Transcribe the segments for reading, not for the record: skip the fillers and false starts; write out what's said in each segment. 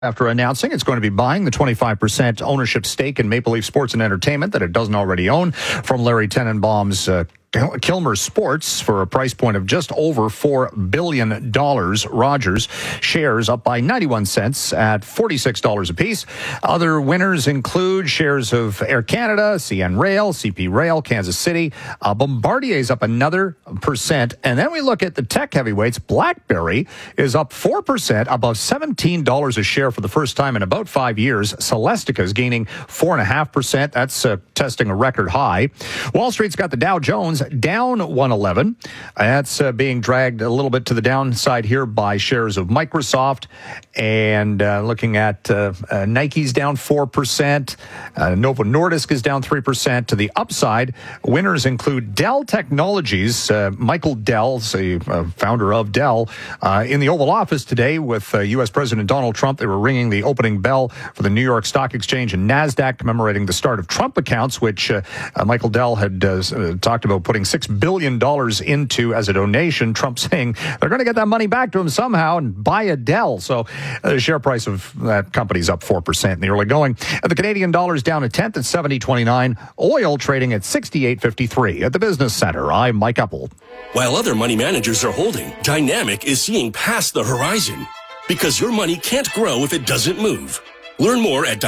after announcing it's going to be buying the 25% ownership stake in Maple Leaf Sports and Entertainment that it doesn't already own from Larry Tenenbaum's Kilmer Sports for a price point of just over $4 billion. Rogers shares up by 91 cents at $46 apiece. Other winners include shares of Air Canada, CN Rail, CP Rail, Kansas City. Bombardier's up another %. And then we look at the tech heavyweights. BlackBerry is up 4%, above $17 a share for the first time in about 5 years. Celestica is gaining 4.5%. That's testing a record high. Wall Street's got the Dow Jones down 111. That's being dragged a little bit to the downside here by shares of Microsoft. And looking at Nike's down 4%. Novo Nordisk is down 3%. To the upside, winners include Dell Technologies. Michael Dell, the founder of Dell, in the Oval Office today with U.S. President Donald Trump. They were ringing the opening bell for the New York Stock Exchange and NASDAQ, commemorating the start of Trump accounts, which Michael Dell had talked about putting $6 billion into as a donation. Trump saying they're going to get that money back to him somehow and buy a Dell. So the share price of that company's up 4% in the early going. The Canadian dollar's down a tenth at 70.29. Oil trading at 68.53. At the Business Center, I'm Mike Uppel. While other money managers are holding, Dynamic is seeing past the horizon. Because your money can't grow if it doesn't move. Learn more at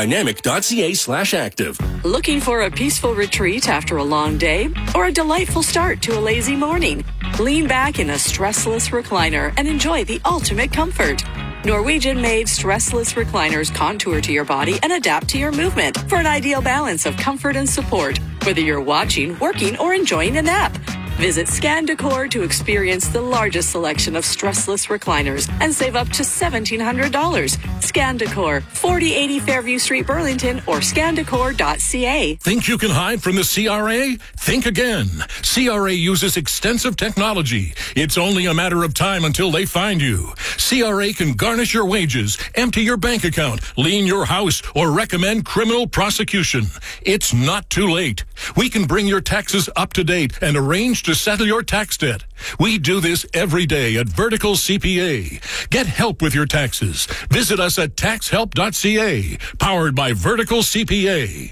dynamic.ca/active. Looking for a peaceful retreat after a long day or a delightful start to a lazy morning? Lean back in a stressless recliner and enjoy the ultimate comfort. Norwegian-made stressless recliners contour to your body and adapt to your movement for an ideal balance of comfort and support, whether you're watching, working, or enjoying a nap. Visit Scan Decor to experience the largest selection of stressless recliners and save up to $1,700. Scan Decor, 4080 Fairview Street, Burlington, or scandecor.ca. Think you can hide from the CRA? Think again. CRA uses extensive technology. It's only a matter of time until they find you. CRA can garnish your wages, empty your bank account, lien your house, or recommend criminal prosecution. It's not too late. We can bring your taxes up to date and arrange to settle your tax debt. We do this every day at Vertical CPA. Get help with your taxes. Visit us at taxhelp.ca, powered by Vertical CPA.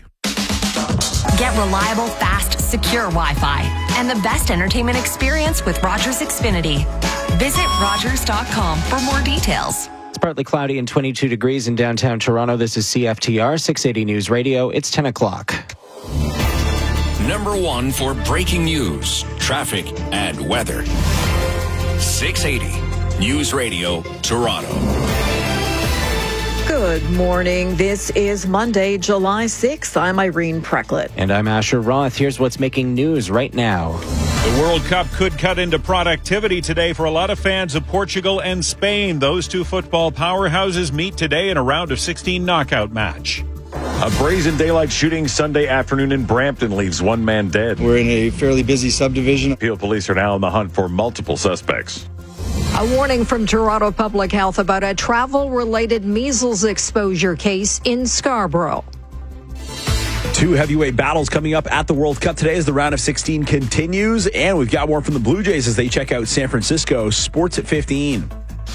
Get reliable, fast, secure Wi-Fi and the best entertainment experience with Rogers Xfinity. Visit Rogers.com for more details. It's partly cloudy and 22 degrees in downtown Toronto. This is CFTR 680 News Radio. It's 10 o'clock. Number one for breaking news, traffic, and weather. 680 News Radio, Toronto. Good morning. This is Monday, July 6th. I'm Irene Precklett. And I'm Asher Roth. Here's what's making news right now. The World Cup could cut into productivity today for a lot of fans of Portugal and Spain. Those two football powerhouses meet today in a round of 16 knockout match. A brazen daylight shooting Sunday afternoon in Brampton leaves one man dead. We're in a fairly busy subdivision. Peel police are now on the hunt for multiple suspects. A warning from Toronto Public Health about a travel-related measles exposure case in Scarborough. Two heavyweight battles coming up at the World Cup today as the round of 16 continues. And we've got more from the Blue Jays as they check out San Francisco. Sports at 15.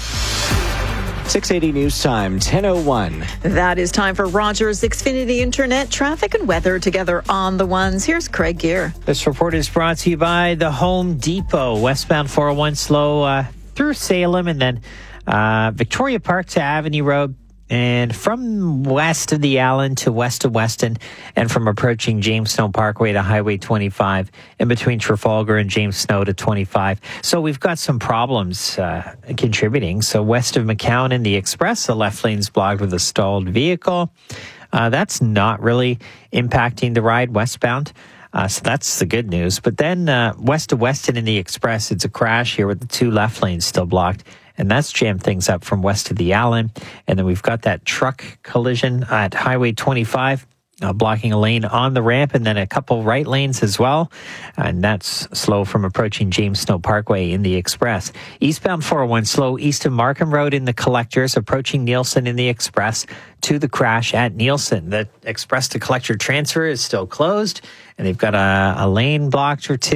680 News Time, 10:01. That is time for Rogers Xfinity Internet traffic and weather together on the ones. Here's Craig Gear. This report is brought to you by the Home Depot. Westbound 401 slow through Salem and then Victoria Park to Avenue Road. And from west of the Allen to west of Weston, and from approaching James Snow Parkway to Highway 25, in between Trafalgar and James Snow to 25. So we've got some problems contributing. So west of McCowan and the Express, the left lane's blocked with a stalled vehicle. That's not really impacting the ride westbound. So that's the good news. But then west of Weston and the Express, it's a crash here with the two left lanes still blocked. And that's jammed things up from west of the Allen. And then we've got that truck collision at Highway 25, blocking a lane on the ramp, and then a couple right lanes as well. And that's slow from approaching James Snow Parkway in the Express. Eastbound 401 slow east of Markham Road in the Collectors, approaching Nielsen in the Express to the crash at Nielsen. The Express to Collector transfer is still closed, and they've got a lane blocked or two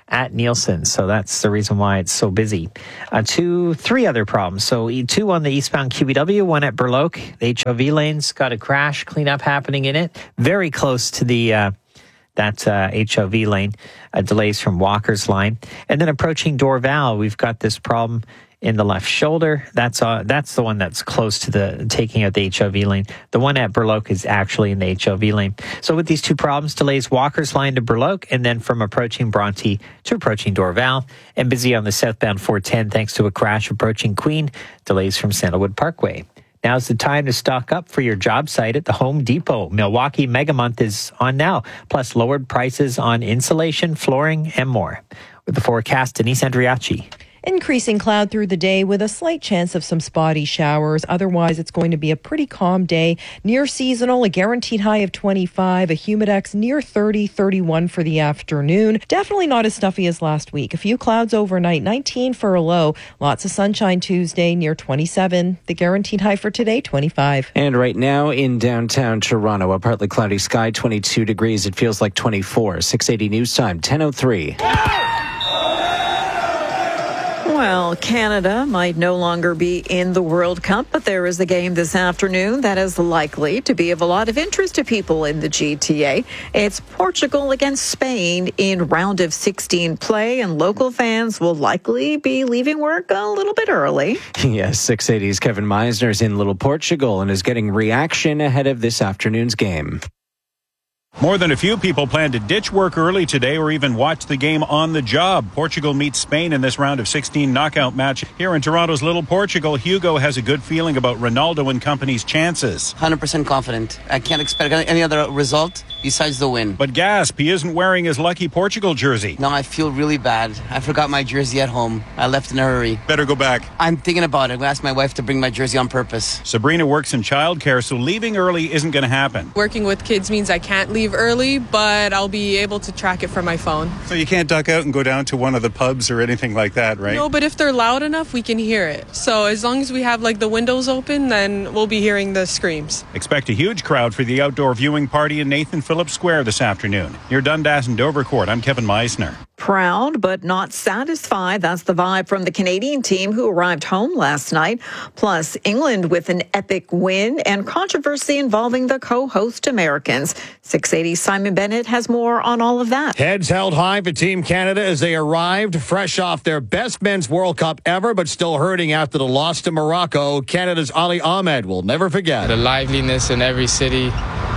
at Nielsen. So that's the reason why it's so busy. 3 other problems. So 2 on the eastbound QEW, 1 at Burloak. The HOV lane's got a crash cleanup happening in it. Very close to the HOV lane. Delays from Walker's line. And then approaching Dorval, we've got this problem in the left shoulder. That's the one that's close to the taking out the HOV lane. The one at Burloak is actually in the HOV lane. So with these 2 problems, delays Walker's line to Burloak, and then from approaching Bronte to approaching Dorval. And busy on the southbound 410 thanks to a crash approaching Queen. Delays from Sandalwood Parkway. Now's the time to stock up for your job site at the Home Depot. Milwaukee Mega Month is on now, plus lowered prices on insulation, flooring, and more. With the forecast, Denise Andriachi. Increasing cloud through the day with a slight chance of some spotty showers. Otherwise, it's going to be a pretty calm day. Near seasonal, a guaranteed high of 25, a humidex near 30, 31 for the afternoon. Definitely not as stuffy as last week. A few clouds overnight, 19 for a low. Lots of sunshine Tuesday near 27. The guaranteed high for today, 25. And right now in downtown Toronto, a partly cloudy sky, 22 degrees. It feels like 24. 680 News Time, 10:03. Well, Canada might no longer be in the World Cup, but there is a game this afternoon that is likely to be of a lot of interest to people in the GTA. It's Portugal against Spain in round of 16 play, and local fans will likely be leaving work a little bit early. Yes, 680's Kevin Meisner is in Little Portugal and is getting reaction ahead of this afternoon's game. More than a few people plan to ditch work early today or even watch the game on the job. Portugal meets Spain in this round of 16 knockout match. Here in Toronto's Little Portugal, Hugo has a good feeling about Ronaldo and company's chances. 100% confident. I can't expect any other result besides the win. But gasp, he isn't wearing his lucky Portugal jersey. No, I feel really bad. I forgot my jersey at home. I left in a hurry. Better go back. I'm thinking about it. I'm going to ask my wife to bring my jersey on purpose. Sabrina works in childcare, so leaving early isn't going to happen. Working with kids means I can't leave early, but I'll be able to track it from my phone. So you can't duck out and go down to one of the pubs or anything like that, right? No, but if they're loud enough, we can hear it. So as long as we have the windows open, then we'll be hearing the screams. Expect a huge crowd for the outdoor viewing party in Nathan Phillips Square this afternoon. Near Dundas and Dovercourt, I'm Kevin Meisner. Proud but not satisfied. That's the vibe from the Canadian team who arrived home last night. Plus, England with an epic win and controversy involving the co-host Americans. 680 Simon Bennett has more on all of that. Heads held high for Team Canada as they arrived fresh off their best men's World Cup ever, but still hurting after the loss to Morocco. Canada's Ali Ahmed will never forget. The liveliness in every city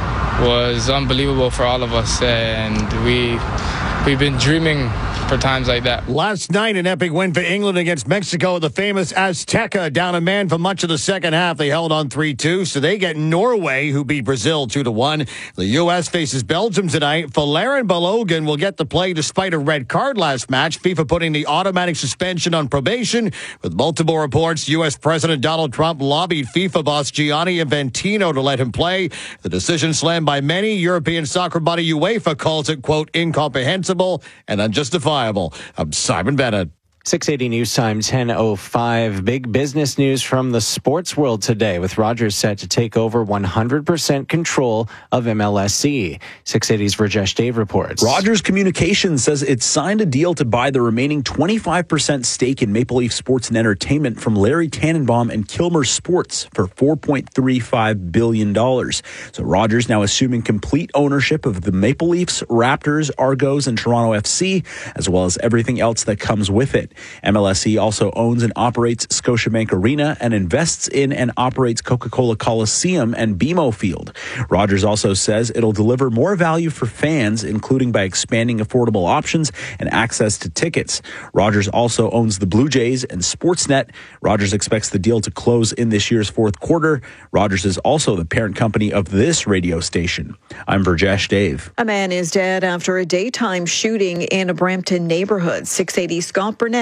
was unbelievable for all of us, and we've been dreaming for times like that. Last night, an epic win for England against Mexico at the famous Azteca. Down a man for much of the second half. They held on 3-2, so they get Norway, who beat Brazil 2-1. The U.S. faces Belgium tonight. Valerian Balogun will get to play despite a red card last match. FIFA putting the automatic suspension on probation. With multiple reports, U.S. President Donald Trump lobbied FIFA boss Gianni Infantino to let him play. The decision slammed by many. European soccer body UEFA calls it, quote, incomprehensible and unjustifiable. I'm Simon Bennett. 680 News Time, 10:05. Big business news from the sports world today, with Rogers set to take over 100% control of MLSE. 680's Rajesh Dave reports. Rogers Communications says it signed a deal to buy the remaining 25% stake in Maple Leaf Sports and Entertainment from Larry Tannenbaum and Kilmer Sports for $4.35 billion. So Rogers now assuming complete ownership of the Maple Leafs, Raptors, Argos, and Toronto FC, as well as everything else that comes with it. MLSE also owns and operates Scotiabank Arena and invests in and operates Coca-Cola Coliseum and BMO Field. Rogers also says it'll deliver more value for fans, including by expanding affordable options and access to tickets. Rogers also owns the Blue Jays and Sportsnet. Rogers expects the deal to close in this year's fourth quarter. Rogers is also the parent company of this radio station. I'm Rajesh Dave. A man is dead after a daytime shooting in a Brampton neighborhood. 680 Scott Burnett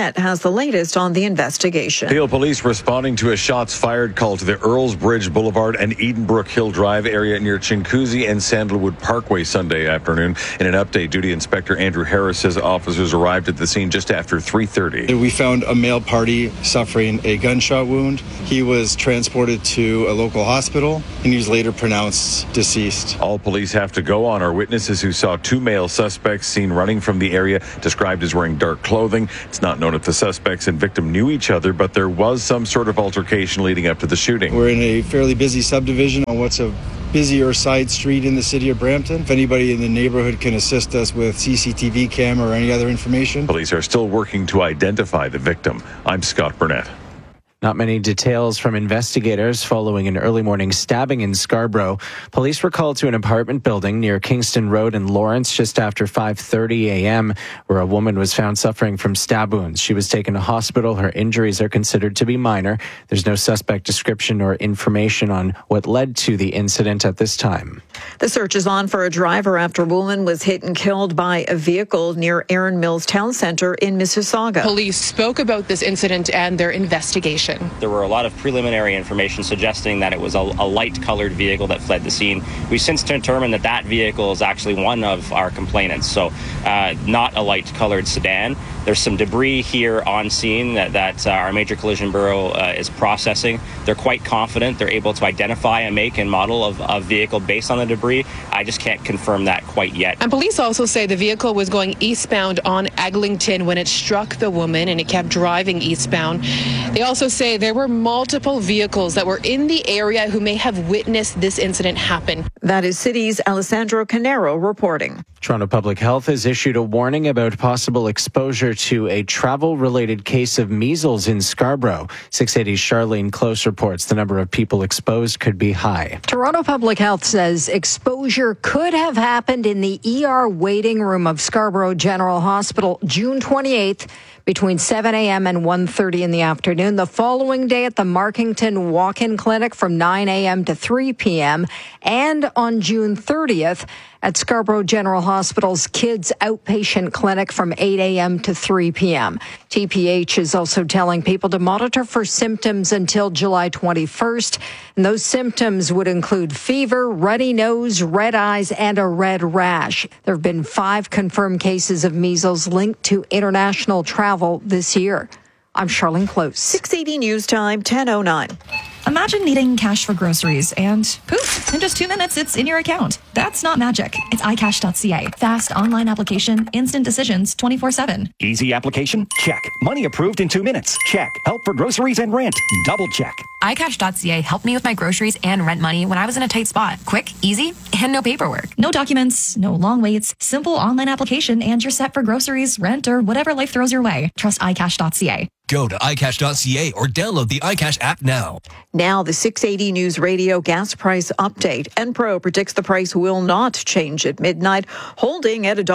Burnett has the latest on the investigation. Peel police responding to a shots fired call to the Earls Bridge Boulevard and Edenbrook Hill Drive area near Chinguacousy and Sandalwood Parkway Sunday afternoon. In an update, Duty Inspector Andrew Harris says officers arrived at the scene just after 3:30. We found a male party suffering a gunshot wound. He was transported to a local hospital and he was later pronounced deceased. All police have to go on are witnesses who saw two male suspects seen running from the area, described as wearing dark clothing. It's not known if the suspects and victim knew each other, but there was some sort of altercation leading up to the shooting. We're in a fairly busy subdivision on what's a busier side street in the city of Brampton. If anybody in the neighborhood can assist us with CCTV camera or any other information. Police are still working to identify the victim. I'm Scott Burnett. Not many details from investigators following an early morning stabbing in Scarborough. Police were called to an apartment building near Kingston Road in Lawrence just after 5:30 a.m., where a woman was found suffering from stab wounds. She was taken to hospital. Her injuries are considered to be minor. There's no suspect description or information on what led to the incident at this time. The search is on for a driver after a woman was hit and killed by a vehicle near Erin Mills Town Center in Mississauga. Police spoke about this incident and their investigation. There were a lot of preliminary information suggesting that it was a light-colored vehicle that fled the scene. We've since determined that that vehicle is actually one of our complainants, so not a light-colored sedan. There's some debris here on scene that our Major Collision Bureau is processing. They're quite confident they're able to identify a make and model of a vehicle based on the debris. I just can't confirm that quite yet. And police also say the vehicle was going eastbound on Eglinton when it struck the woman, and it kept driving eastbound. They also say there were multiple vehicles that were in the area who may have witnessed this incident happen. That is City's Alessandro Canero reporting. Toronto Public Health has issued a warning about possible exposure to a travel-related case of measles in Scarborough. 680's Charlene Close reports the number of people exposed could be high. Toronto Public Health says exposure could have happened in the ER waiting room of Scarborough General Hospital June 28th between 7 a.m. and 1:30 in the afternoon. The following day at the Markington Walk-In Clinic from 9 a.m. to 3 p.m. and on June 30th at Scarborough General Hospital's Kids Outpatient Clinic from 8 a.m. to 3 p.m. TPH is also telling people to monitor for symptoms until July 21st. And those symptoms would include fever, runny nose, red eyes, and a red rash. There have been 5 confirmed cases of measles linked to international travel this year. I'm Charlene Close. 680 News Time, 10:09. Imagine needing cash for groceries and poof, in just 2 minutes, it's in your account. That's not magic. It's iCash.ca. Fast online application, instant decisions, 24/7. Easy application? Check. Money approved in 2 minutes? Check. Help for groceries and rent? Double check. iCash.ca helped me with my groceries and rent money when I was in a tight spot. Quick, easy, and no paperwork. No documents, no long waits, simple online application, and you're set for groceries, rent, or whatever life throws your way. Trust iCash.ca. Go to iCash.ca or download the iCash app now. Now, the 680 News Radio gas price update. Enpro predicts the price will not change at midnight, holding at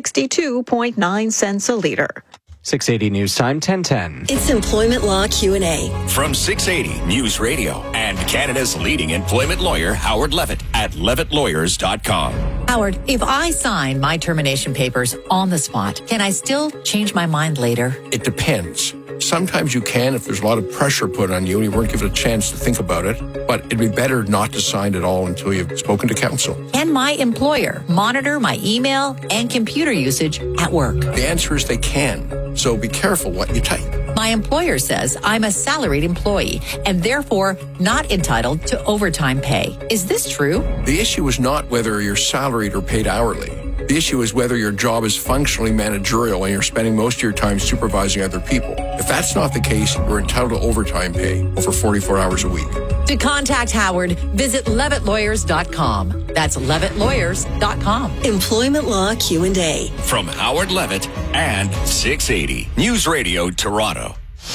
$1.62.9 a liter. 680 News Time, 10:10. It's Employment Law Q&A. From 680 News Radio and Canada's leading employment lawyer, Howard Levitt, at levittlawyers.com. Howard, if I sign my termination papers on the spot, can I still change my mind later? It depends. Sometimes you can if there's a lot of pressure put on you and you weren't given a chance to think about it, but it'd be better not to sign at all until you've spoken to counsel. Can my employer monitor my email and computer usage at work? The answer is they can, so be careful what you type. My employer says I'm a salaried employee and therefore not entitled to overtime pay. Is this true? The issue is not whether you're salaried or paid hourly. The issue is whether your job is functionally managerial and you're spending most of your time supervising other people. If that's not the case, you're entitled to overtime pay over 44 hours a week. To contact Howard, visit levittlawyers.com. That's levittlawyers.com. Employment Law Q&A. From Howard Levitt and 680 News Radio Toronto.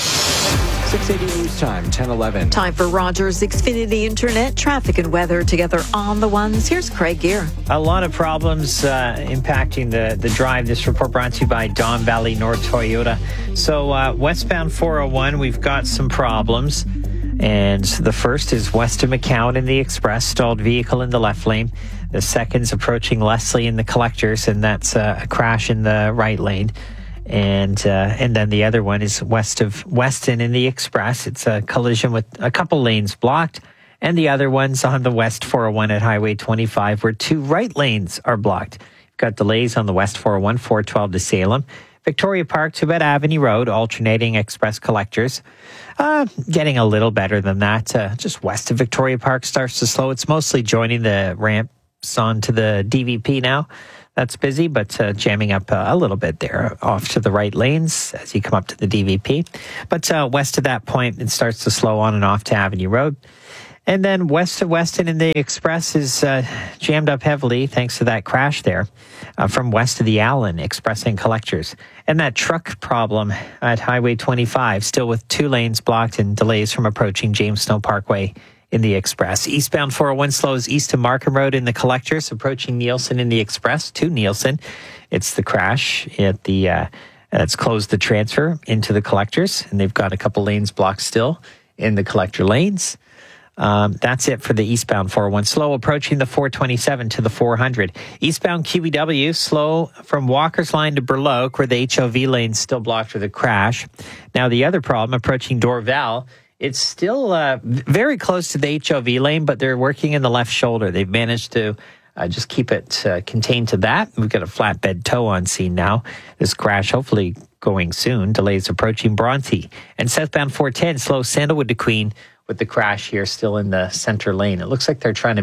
680 News Time, 10:11. Time for Rogers Xfinity Internet traffic and weather together on the ones. Here's Craig Gear. A lot of problems impacting the drive. This report brought to you by Don Valley North Toyota. So westbound 401, we've got some problems. And the first is west of McCowan in the Express, stalled vehicle in the left lane. The second's approaching Leslie in the Collectors, and that's a crash in the right lane. And then the other one is west of Weston in the Express. It's a collision with a couple lanes blocked. And the other one's on the West 401 at Highway 25, where 2 right lanes are blocked. You've got delays on the West 401, 412 to Salem. Victoria Park to Avenue Road, alternating express collectors. Getting a little better than that. Just west of Victoria Park starts to slow. It's mostly joining the ramps onto the DVP now. That's busy, but jamming up a little bit there off to the right lanes as you come up to the DVP. But west of that point, it starts to slow on and off to Avenue Road. And then west of Weston in the Express is jammed up heavily thanks to that crash there from west of the Allen Express and Collectors. And that truck problem at Highway 25, still with 2 lanes blocked and delays from approaching James Snow Parkway in the Express. Eastbound 401 slows east of Markham Road in the Collectors, approaching Nielsen in the Express to Nielsen. It's the crash at the it's closed the transfer into the Collectors, and they've got a couple lanes blocked still in the Collector lanes. That's it for the eastbound 401. Slow approaching the 427 to the 400. Eastbound QEW, slow from Walker's Line to Burloak, where the HOV lane's still blocked for the crash. Now, the other problem, approaching Dorval, it's still very close to the HOV lane, but they're working in the left shoulder. They've managed to just keep it contained to that. We've got a flatbed tow on scene now. This crash hopefully going soon. Delays approaching Bronte. And southbound 410, slow Sandalwood to Queen, with the crash here still in the center lane. It looks like they're trying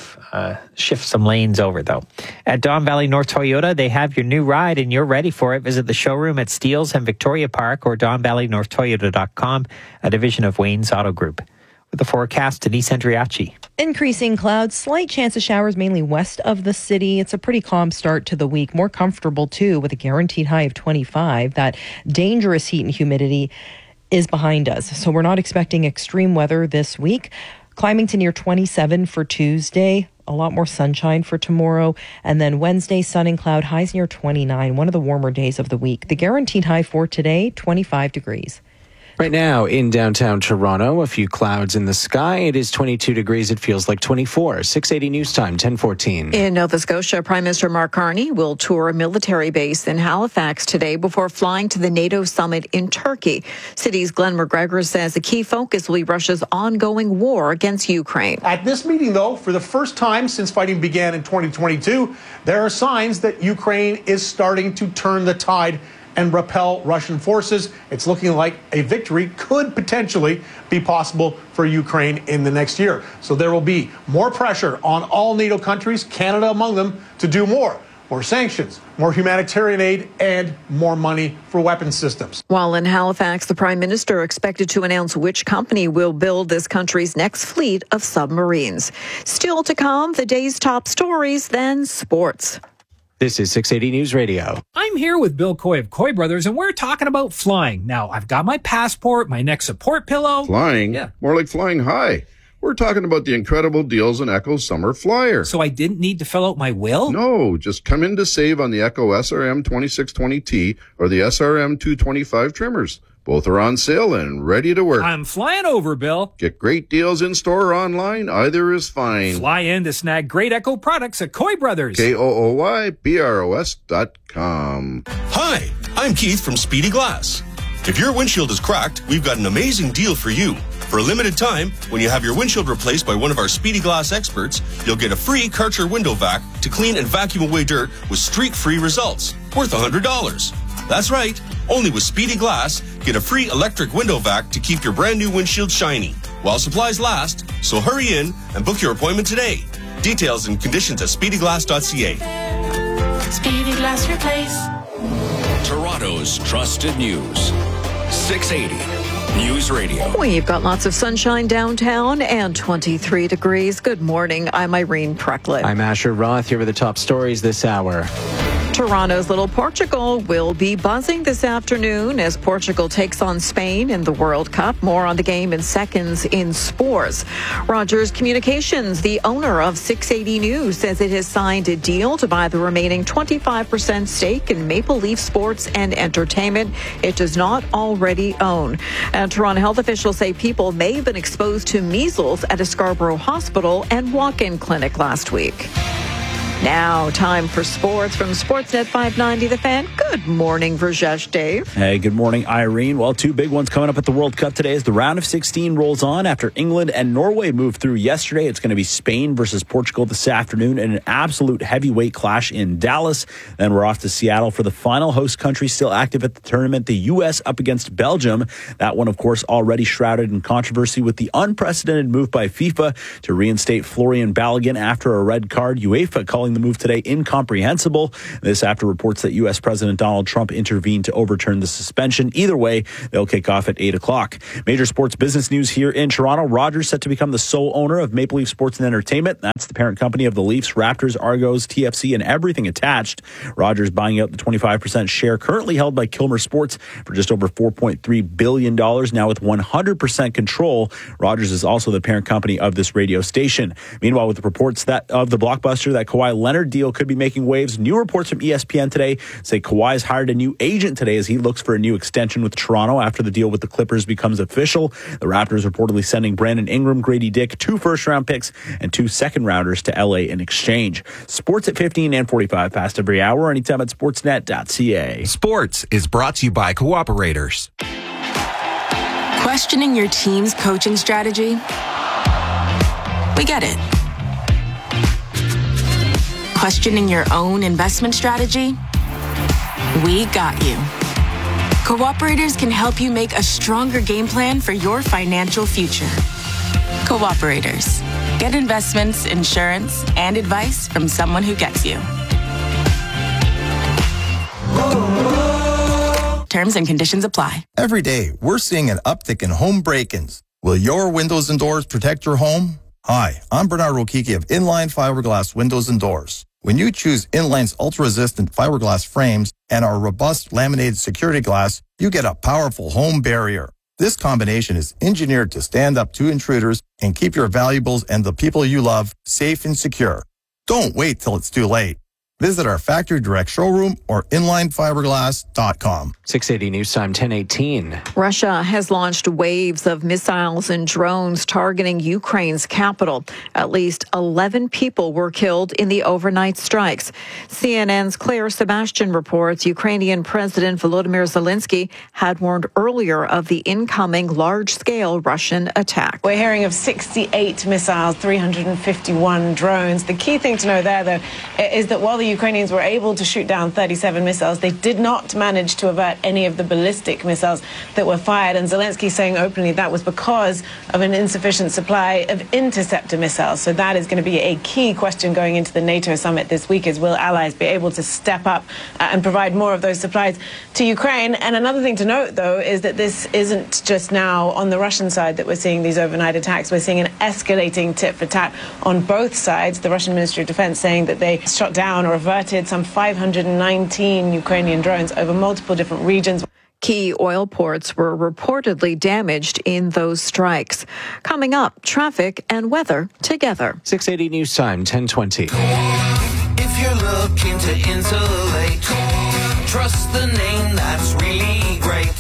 to shift some lanes over, though. At Don Valley North Toyota, they have your new ride, and you're ready for it. Visit the showroom at Steeles and Victoria Park or DonValleyNorthToyota.com, a division of Wayne's Auto Group. With the forecast, Denise Andriachi. Increasing clouds, slight chance of showers mainly west of the city. It's a pretty calm start to the week. More comfortable, too, with a guaranteed high of 25. That dangerous heat and humidity is behind us. So we're not expecting extreme weather this week. Climbing to near 27 for Tuesday. A lot more sunshine for tomorrow. And then Wednesday, sun and cloud, highs near 29, one of the warmer days of the week. The guaranteed high for today, 25 degrees. Right now in downtown Toronto, a few clouds in the sky. It is 22 degrees. It feels like 24. 680 News Time, 10:14. In Nova Scotia, Prime Minister Mark Carney will tour a military base in Halifax today before flying to the NATO summit in Turkey. City's Glenn McGregor says the key focus will be Russia's ongoing war against Ukraine. At this meeting, though, for the first time since fighting began in 2022, there are signs that Ukraine is starting to turn the tide and repel Russian forces. It's looking like a victory could potentially be possible for Ukraine in the next year. So there will be more pressure on all NATO countries, Canada among them, to do more. More sanctions, more humanitarian aid, and more money for weapons systems. While in Halifax, the Prime Minister expected to announce which company will build this country's next fleet of submarines. Still to come, the day's top stories, then sports. This is 680 News Radio. I'm here with Bill Coy of Coy Brothers, and we're talking about flying. Now, I've got my passport, my neck support pillow. Flying? Yeah. More like flying high. We're talking about the incredible deals on Echo Summer Flyer. So I didn't need to fill out my will? No, just come in to save on the Echo SRM 2620T or the SRM 225 trimmers. Both are on sale and ready to work. I'm flying over, Bill. Get great deals in store or online. Either is fine. Fly in to snag great Echo products at Coy Brothers. KOOYBROS.com. Hi, I'm Keith from Speedy Glass. If your windshield is cracked, we've got an amazing deal for you. For a limited time, when you have your windshield replaced by one of our Speedy Glass experts, you'll get a free Karcher window vac to clean and vacuum away dirt with streak-free results, worth $100. That's right. Only with Speedy Glass, get a free electric window vac to keep your brand new windshield shiny while supplies last. So hurry in and book your appointment today. Details and conditions at speedyglass.ca. Speedy Glass Replace. Toronto's trusted news. 680 News Radio. We've got lots of sunshine downtown and 23 degrees. Good morning. I'm Irene Precklin. I'm Asher Roth here with the top stories this hour. Toronto's Little Portugal will be buzzing this afternoon as Portugal takes on Spain in the World Cup. More on the game in seconds in sports. Rogers Communications, the owner of 680 News, says it has signed a deal to buy the remaining 25% stake in Maple Leaf Sports and Entertainment it does not already own. And Toronto health officials say people may have been exposed to measles at a Scarborough hospital and walk-in clinic last week. Now, time for sports from Sportsnet 590 The Fan. Good morning, Rajesh Dave. Hey, good morning, Irene. Well, two big ones coming up at the World Cup today as the round of 16 rolls on. After England and Norway moved through yesterday, it's going to be Spain versus Portugal this afternoon in an absolute heavyweight clash in Dallas. Then we're off to Seattle for the final host country still active at the tournament, the U.S. up against Belgium. That one, of course, already shrouded in controversy with the unprecedented move by FIFA to reinstate Florian Balogun after a red card. UEFA calling the move today incomprehensible. This after reports that U.S. President Donald Trump intervened to overturn the suspension. Either way, they'll kick off at 8 o'clock. Major sports business news here in Toronto. Rogers set to become the sole owner of Maple Leaf Sports and Entertainment. That's the parent company of the Leafs, Raptors, Argos, TFC, and everything attached. Rogers buying out the 25% share currently held by Kilmer Sports for just over $4.3 billion. Now with 100% control, Rogers is also the parent company of this radio station. Meanwhile, with the reports that of the blockbuster that Kawhi Leonard deal could be making waves, new reports from ESPN today say Kawhi's hired a new agent today as he looks for a new extension with Toronto after the deal with the Clippers becomes official. The Raptors reportedly sending Brandon Ingram, Grady Dick, 2 first-round picks and 2 second-rounders to LA in exchange. Sports at 15 and 45 past every hour, anytime at sportsnet.ca. Sports is brought to you by Cooperators. Questioning your team's coaching strategy? We get it. Questioning your own investment strategy? We got you. Cooperators can help you make a stronger game plan for your financial future. Cooperators. Get investments, insurance, and advice from someone who gets you. Terms and conditions apply. Every day, we're seeing an uptick in home break-ins. Will your windows and doors protect your home? Hi, I'm Bernard Rokiki of Inline Fiberglass Windows and Doors. When you choose Inline's ultra-resistant fiberglass frames and our robust laminated security glass, you get a powerful home barrier. This combination is engineered to stand up to intruders and keep your valuables and the people you love safe and secure. Don't wait till it's too late. Visit our factory direct showroom or inlinefiberglass.com. 680 News Time 10:18. Russia has launched waves of missiles and drones targeting Ukraine's capital. At least 11 people were killed in the overnight strikes. CNN's Claire Sebastian reports Ukrainian President Volodymyr Zelensky had warned earlier of the incoming large-scale Russian attack. We're hearing of 68 missiles, 351 drones. The key thing to know there, though, is that while the Ukrainians were able to shoot down 37 missiles, they did not manage to avert any of the ballistic missiles that were fired. And Zelensky saying openly that was because of an insufficient supply of interceptor missiles. So that is going to be a key question going into the NATO summit this week, is will allies be able to step up and provide more of those supplies to Ukraine? And another thing to note, though, is that this isn't just now on the Russian side that we're seeing these overnight attacks. We're seeing an escalating tit for tat on both sides. The Russian Ministry of Defense saying that they shot down or averted some 519 Ukrainian drones over multiple different regions. Key oil ports were reportedly damaged in those strikes. Coming up, traffic and weather together. 680 News Time 10:20. If you're looking to insulate, trust the name that's really great.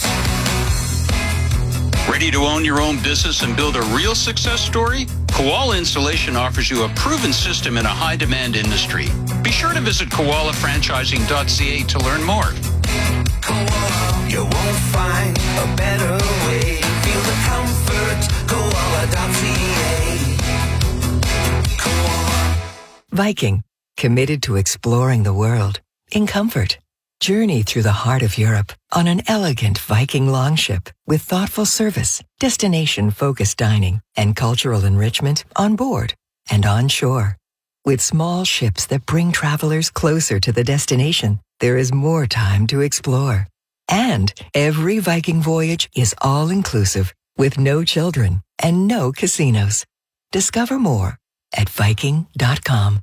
Ready to own your own business and build a real success story? Koala Installation offers you a proven system in a high-demand industry. Be sure to visit koalafranchising.ca to learn more. Koala, you won't find a better way. Feel the comfort, koala.ca. Koala. Viking, committed to exploring the world in comfort. Journey through the heart of Europe on an elegant Viking longship with thoughtful service, destination-focused dining, and cultural enrichment on board and on shore. With small ships that bring travelers closer to the destination, there is more time to explore. And every Viking voyage is all-inclusive with no children and no casinos. Discover more at Viking.com.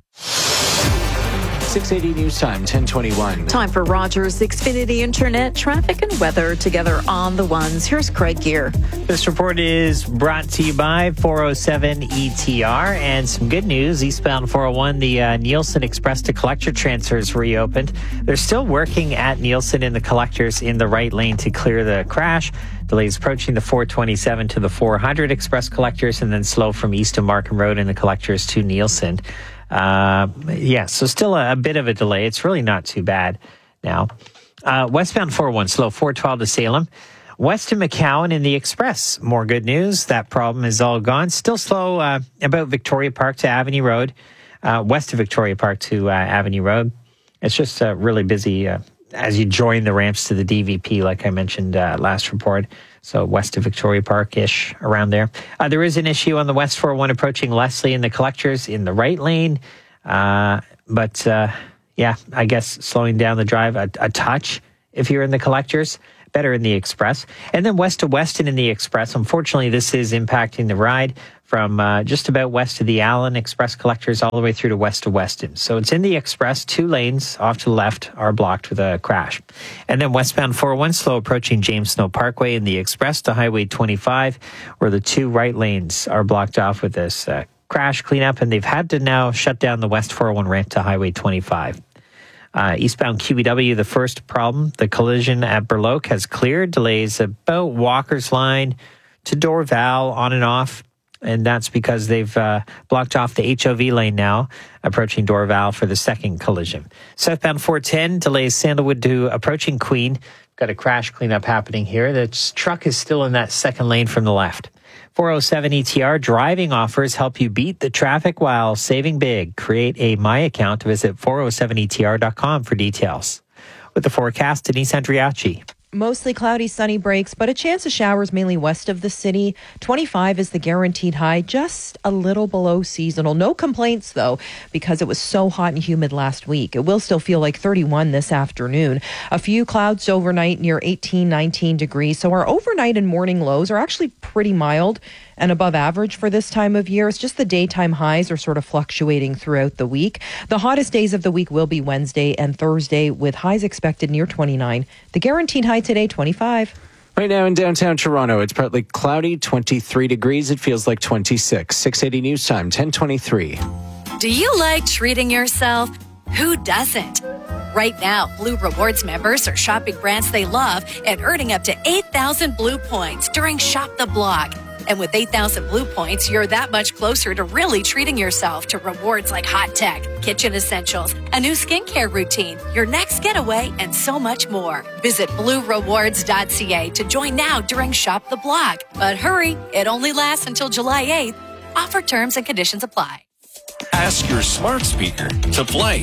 680 News Time 10:21. Time for Rogers Xfinity Internet traffic and weather together on the ones. Here's Craig Gear. This report is brought to you by 407 ETR, and some good news. Eastbound 401, the Nielsen Express to Collector transfers reopened. They're still working at Nielsen in the collectors in the right lane to clear the crash. Delays approaching the 427 to the 400 Express collectors, and then slow from east of Markham Road in the collectors to Nielsen. So still a bit of a delay. It's really not too bad now. Westbound 401 slow, 412 to Salem. West of McCowan in the Express. More good news. That problem is all gone. Still slow about Victoria Park to Avenue Road. West of Victoria Park to Avenue Road. It's just really busy as you join the ramps to the DVP, like I mentioned last report. So west of Victoria Park-ish, around there. There is an issue on the West 401 approaching Leslie in the collectors in the right lane. I guess slowing down the drive a touch if you're in the collectors. Better in the Express. And then west to Weston in the Express. Unfortunately, this is impacting the ride from just about west of the Allen Express collectors all the way through to Weston. So it's in the Express. 2 lanes off to the left are blocked with a crash. And then westbound 401 slow approaching James Snow Parkway in the Express to Highway 25, where the 2 right lanes are blocked off with this crash cleanup. And they've had to now shut down the West 401 ramp to Highway 25. Eastbound QEW, the first problem, the collision at Burloak has cleared. Delays about Walker's Line to Dorval on and off. And that's because they've blocked off the HOV lane now, approaching Dorval for the second collision. Southbound 410 delays Sandalwood to approaching Queen. Got a crash cleanup happening here. The truck is still in that second lane from the left. 407 ETR driving offers help you beat the traffic while saving big. Create a My account. Visit 407etr.com for details. With the forecast, Denise Andriachi. Mostly cloudy, sunny breaks, but a chance of showers mainly west of the city. 25 is the guaranteed high, just a little below seasonal. No complaints, though, because it was so hot and humid last week. It will still feel like 31 this afternoon. A few clouds overnight near 18, 19 degrees. So our overnight and morning lows are actually pretty mild and above average for this time of year. It's just the daytime highs are sort of fluctuating throughout the week. The hottest days of the week will be Wednesday and Thursday, with highs expected near 29. The guaranteed high today, 25. Right now in downtown Toronto, it's partly cloudy, 23 degrees. It feels like 26. 680 News Time, 10:23. Do you like treating yourself? Who doesn't? Right now, Blue Rewards members are shopping brands they love and earning up to 8,000 Blue points during Shop the Block. And with 8,000 Blue points, you're that much closer to really treating yourself to rewards like hot tech, kitchen essentials, a new skincare routine, your next getaway, and so much more. Visit bluerewards.ca to join now during Shop the Block. But hurry, it only lasts until July 8th. Offer terms and conditions apply. Ask your smart speaker to play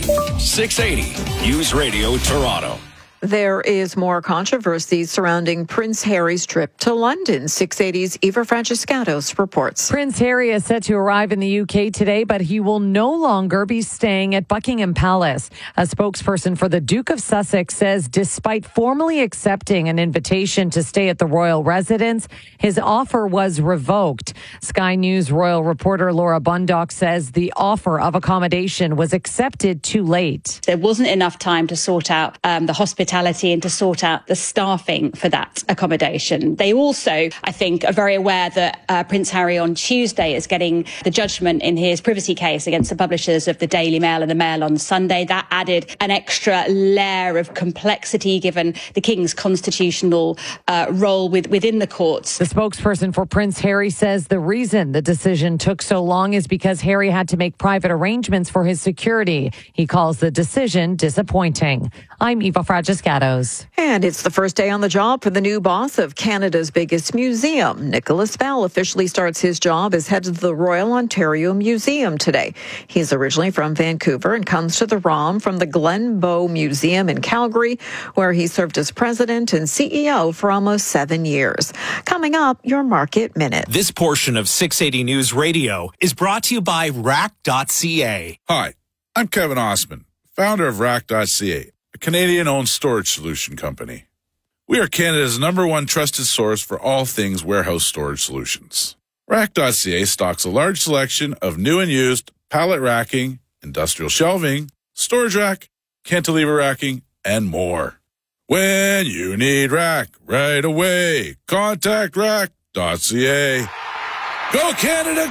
680 News Radio Toronto. There is more controversy surrounding Prince Harry's trip to London. 680's Eva Francescatos reports. Prince Harry is set to arrive in the UK today, but he will no longer be staying at Buckingham Palace. A spokesperson for the Duke of Sussex says despite formally accepting an invitation to stay at the royal residence, his offer was revoked. Sky News royal reporter Laura Bundock says the offer of accommodation was accepted too late. There wasn't enough time to sort out the hospitality and to sort out the staffing for that accommodation. They also, I think, are very aware that Prince Harry on Tuesday is getting the judgment in his privacy case against the publishers of the Daily Mail and the Mail on Sunday. That added an extra layer of complexity given the King's constitutional role within the courts. The spokesperson for Prince Harry says the reason the decision took so long is because Harry had to make private arrangements for his security. He calls the decision disappointing. I'm Eva Francescatos. And it's the first day on the job for the new boss of Canada's biggest museum. Nicholas Bell officially starts his job as head of the Royal Ontario Museum today. He's originally from Vancouver and comes to the ROM from the Glen Bow Museum in Calgary, where he served as president and CEO for almost 7 years. Coming up, your Market Minute. This portion of 680 News Radio is brought to you by Rack.ca. Hi, I'm Kevin Osman, founder of Rack.ca. A Canadian-owned storage solution company. We are Canada's #1 trusted source for all things warehouse storage solutions. Rack.ca stocks a large selection of new and used pallet racking, industrial shelving, storage rack, cantilever racking, and more. When you need rack right away, contact Rack.ca. Go Canada,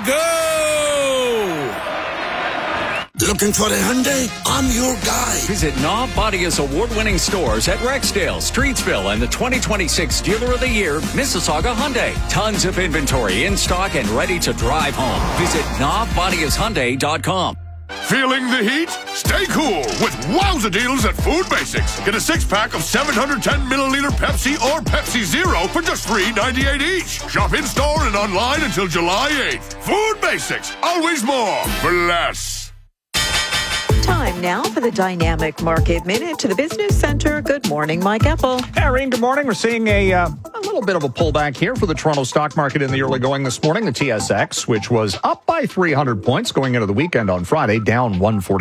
go! Looking for a Hyundai? I'm your guy. Visit Knob Bodia's award-winning stores at Rexdale, Streetsville, and the 2026 Dealer of the Year, Mississauga Hyundai. Tons of inventory in stock and ready to drive home. Visit knobbodiashyundai.com. Feeling the heat? Stay cool with wowza deals at Food Basics. Get a 6-pack of 710 milliliter Pepsi or Pepsi Zero for just $3.98 each. Shop in-store and online until July 8th. Food Basics, always more for less. Time now for the Dynamic Market Minute to the Business Center. Good morning, Mike Apple. Hey, Irene, good morning. We're seeing a little bit of a pullback here for the Toronto stock market in the early going this morning. The TSX, which was up by 300 points going into the weekend on Friday, down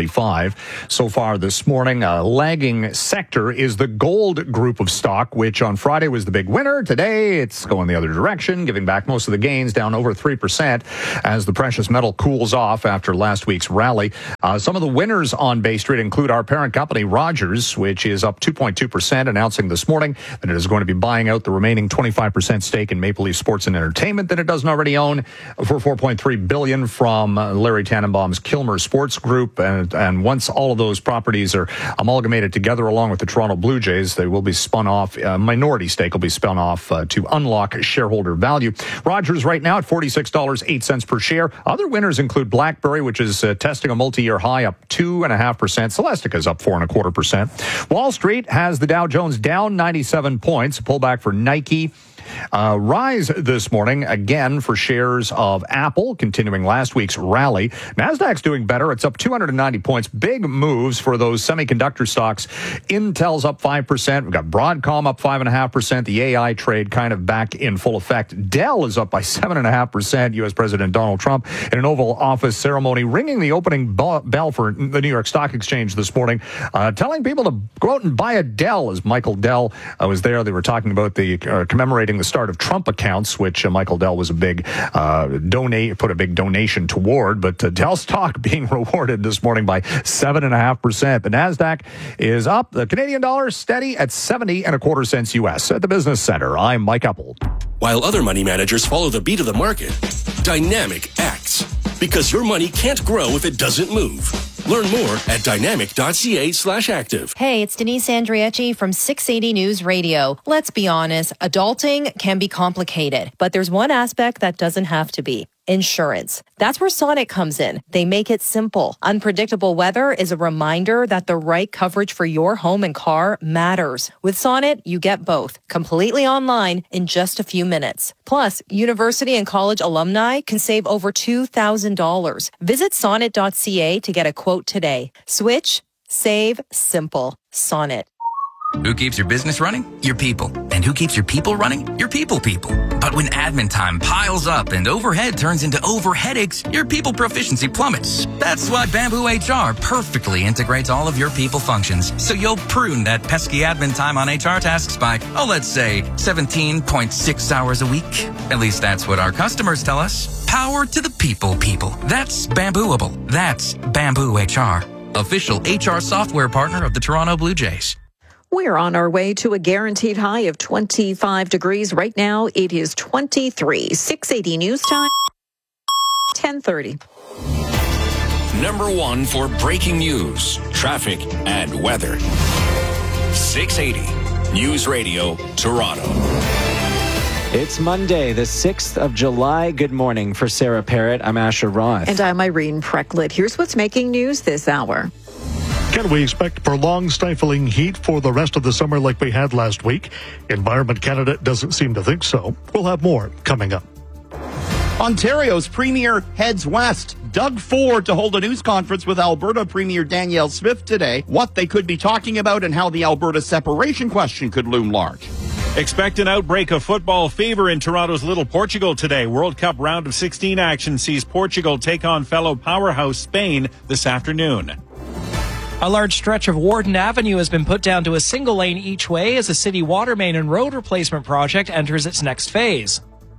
145 so far this morning. A lagging sector is the gold group of stock, which on Friday was the big winner. Today, it's going the other direction, giving back most of the gains, down over 3% as the precious metal cools off after last week's rally. Some of the winners on Bay Street include our parent company, Rogers, which is up 2.2%, announcing this morning that it is going to be buying out the remaining 25% stake in Maple Leaf Sports and Entertainment that it doesn't already own for $4.3 billion from Larry Tannenbaum's Kilmer Sports Group. And once all of those properties are amalgamated together along with the Toronto Blue Jays, they will be spun off. A minority stake will be spun off to unlock shareholder value. Rogers right now at $46.08 per share. Other winners include BlackBerry, which is testing a multi-year high, up 2.5%. Celestica is up 4.25%. Wall Street has the Dow Jones down 97 points, a pullback for Nike. Rise this morning again for shares of Apple, continuing last week's rally. Nasdaq's doing better. It's up 290 points. Big moves for those semiconductor stocks. Intel's up 5%. We've got Broadcom up 5.5%. The AI trade kind of back in full effect. Dell is up by 7.5%. U.S. President Donald Trump in an Oval Office ceremony ringing the opening bell for the New York Stock Exchange this morning, telling people to go out and buy a Dell. As Michael Dell was there, they were talking about the commemorating the start of Trump accounts, which Michael Dell was a big put a big donation toward, but Dell stock being rewarded this morning by 7.5%. The Nasdaq is up. The Canadian dollar steady at 70.25 cents US. At the Business Center, I'm Mike Apple. While other money managers follow the beat of the market, Dynamic acts because your money can't grow if it doesn't move. Learn more at dynamic.ca/active. Hey, it's Denise Andrieci from 680 News Radio. Let's be honest, adulting can be complicated, but there's one aspect that doesn't have to be. Insurance. That's where Sonnet comes in. They make it simple. Unpredictable weather is a reminder that the right coverage for your home and car matters. With Sonnet, you get both, completely online in just a few minutes. Plus, university and college alumni can save over $2,000. Visit sonnet.ca to get a quote today. Switch, save, simple. Sonnet. Who keeps your business running? Your people. And who keeps your people running? Your people. But when admin time piles up and overhead turns into overheadaches, your people proficiency plummets. That's why Bamboo HR perfectly integrates all of your people functions, so you'll prune that pesky admin time on HR tasks by, let's say, 17.6 hours a week. At least that's what our customers tell us. Power to the people. That's Bambooable. That's Bamboo HR. Official HR software partner of the Toronto Blue Jays. We're on our way to a guaranteed high of 25 degrees. Right now, it is 23. 680 News Time, 10:30. Number one for breaking news, traffic, and weather. 680 News Radio, Toronto. It's Monday, the 6th of July. Good morning. For Sarah Parrott, I'm Asher Roth. And I'm Irene Precklett. Here's what's making news this hour. Can we expect prolonged stifling heat for the rest of the summer like we had last week? Environment Canada doesn't seem to think so. We'll have more coming up. Ontario's Premier heads west. Doug Ford to hold a news conference with Alberta Premier Danielle Smith today. What they could be talking about and how the Alberta separation question could loom large. Expect an outbreak of football fever in Toronto's Little Portugal today. World Cup round of 16 action sees Portugal take on fellow powerhouse Spain this afternoon. A large stretch of Warden Avenue has been put down to a single lane each way as the city water main and road replacement project enters its next phase.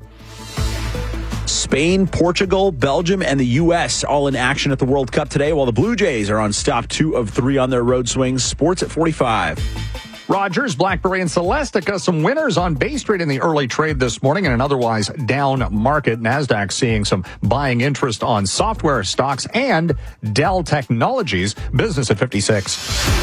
Spain, Portugal, Belgium, and the U.S. all in action at the World Cup today, while the Blue Jays are on stop 2 of 3 on their road swings. Sports at 45. Rogers, BlackBerry, and Celestica, some winners on Bay Street in the early trade this morning in an otherwise down market. Nasdaq seeing some buying interest on software stocks and Dell Technologies. Business at 56.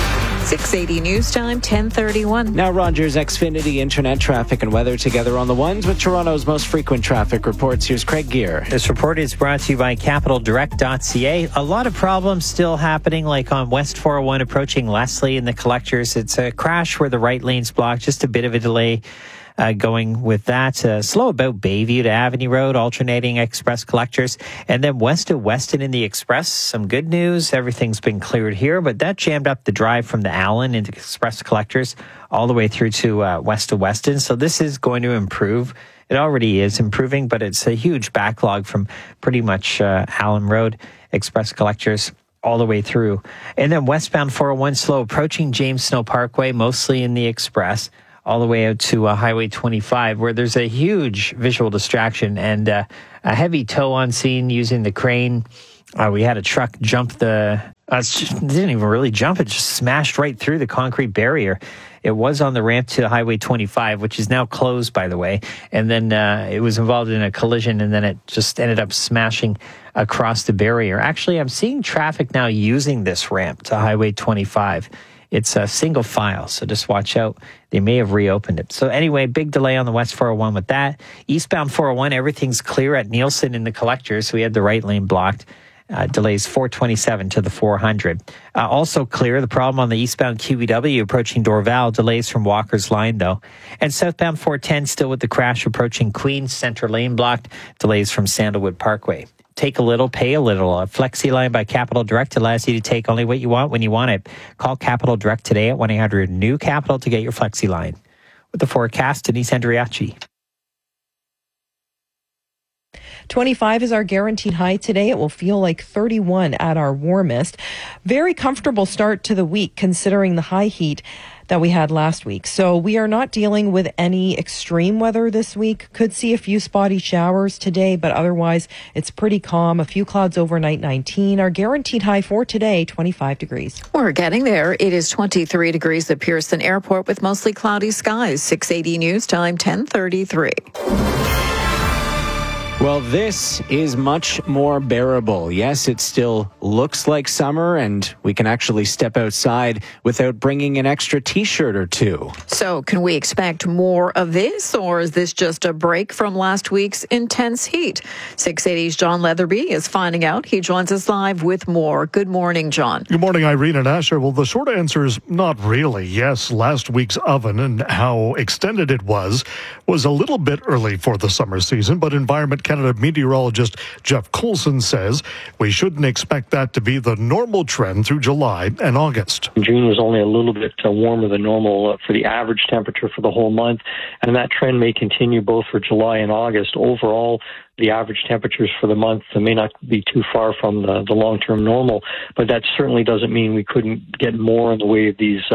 680 News Time, 10:31. Now Rogers Xfinity internet traffic and weather together on the ones with Toronto's most frequent traffic reports. Here's Craig Gear. This report is brought to you by CapitalDirect.ca. A lot of problems still happening, like on West 401 approaching Leslie and the collectors. It's a crash where the right lane's blocked, just a bit of a delay. Going with that, slow about Bayview to Avenue Road, alternating express collectors, and then west of Weston in the express. Some good news, everything's been cleared here, but that jammed up the drive from the Allen into express collectors all the way through to west of Weston. So this is going to improve. It already is improving, but it's a huge backlog from pretty much Allen Road, express collectors all the way through. And then westbound 401 slow approaching James Snow Parkway, mostly in the express, all the way out to Highway 25, where there's a huge visual distraction and a heavy tow on scene using the crane. We had a truck jump it didn't even really jump, it just smashed right through the concrete barrier. It was on the ramp to Highway 25, which is now closed, by the way. And then it was involved in a collision, and then it just ended up smashing across the barrier. Actually, I'm seeing traffic now using this ramp to Highway 25. It's a single file, so just watch out. They may have reopened it. So anyway, big delay on the West 401 with that. Eastbound 401, everything's clear at Nielsen in the collectors. So we had the right lane blocked. Delays 427 to the 400. Also clear, the problem on the eastbound QEW approaching Dorval. Delays from Walker's Line, though. And southbound 410 still with the crash approaching Queens. Center lane blocked. Delays from Sandalwood Parkway. Take a little, pay a little. A Flexi Line by Capital Direct allows you to take only what you want when you want it. Call Capital Direct today at 1-800-NEW-CAPITAL to get your Flexi Line. With the forecast, Denise Andriachi. 25 is our guaranteed high today. It will feel like 31 at our warmest. Very comfortable start to the week considering the high heat that we had last week. So we are not dealing with any extreme weather this week. Could see a few spotty showers today, but otherwise it's pretty calm. A few clouds overnight, 19. Our guaranteed high for today, 25 degrees. We're getting there. It is 23 degrees at Pearson Airport with mostly cloudy skies. 680 News Time, 10:33. Well, this is much more bearable. Yes, it still looks like summer, and we can actually step outside without bringing an extra T-shirt or two. So can we expect more of this, or is this just a break from last week's intense heat? 680's John Leatherby is finding out. He joins us live with more. Good morning, John. Good morning, Irene and Asher. Well, the short answer is not really. Yes, last week's oven and how extended it was a little bit early for the summer season, but Environment Canada meteorologist Jeff Coulson says we shouldn't expect that to be the normal trend through July and August. June was only a little bit warmer than normal for the average temperature for the whole month, and that trend may continue both for July and August. Overall, the average temperatures for the month may not be too far from the long-term normal, but that certainly doesn't mean we couldn't get more in the way of these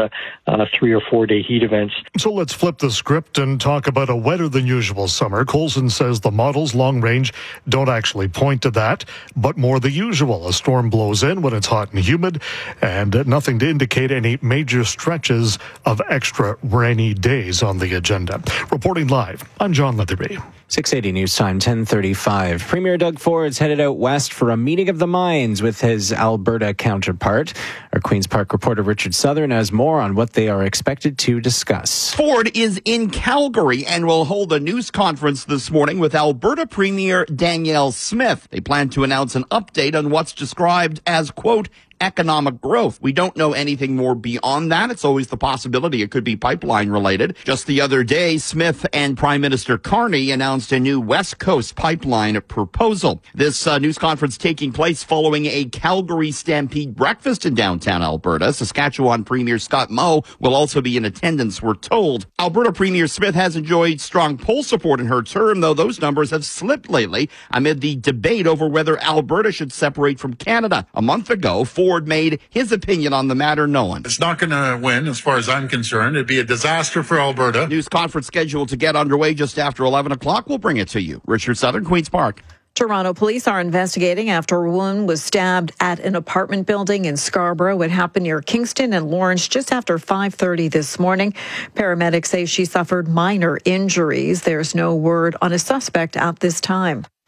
3 or 4 day heat events. So let's flip the script and talk about a wetter than usual summer. Coulson says the models long range don't actually point to that, but more the usual. A storm blows in when it's hot and humid, and nothing to indicate any major stretches of extra rainy days on the agenda. Reporting live, I'm John Leatherby. 680 News Time, 10:35. Premier Doug Ford's headed out west for a meeting of the minds with his Alberta counterpart. Our Queen's Park reporter Richard Southern has more on what they are expected to discuss. Ford is in Calgary and will hold a news conference this morning with Alberta Premier Danielle Smith. They plan to announce an update on what's described as, quote, economic growth. We don't know anything more beyond that. It's always the possibility it could be pipeline related. Just the other day, Smith and Prime Minister Carney announced a new West Coast pipeline proposal. This news conference taking place following a Calgary Stampede breakfast in downtown Alberta. Saskatchewan Premier Scott Moe will also be in attendance, we're told. Alberta Premier Smith has enjoyed strong poll support in her term, though those numbers have slipped lately amid the debate over whether Alberta should separate from Canada. A month ago, Ford made his opinion on the matter known. It's not going to win, as far as I'm concerned. It'd be a disaster for Alberta. News conference scheduled to get underway just after 11 o'clock. We'll bring it to you. Richard Southern, Queen's Park. Toronto police are investigating after a woman was stabbed at an apartment building in Scarborough. It happened near Kingston and Lawrence just after 5:30 this morning. Paramedics say she suffered minor injuries. There's no word on a suspect at this time.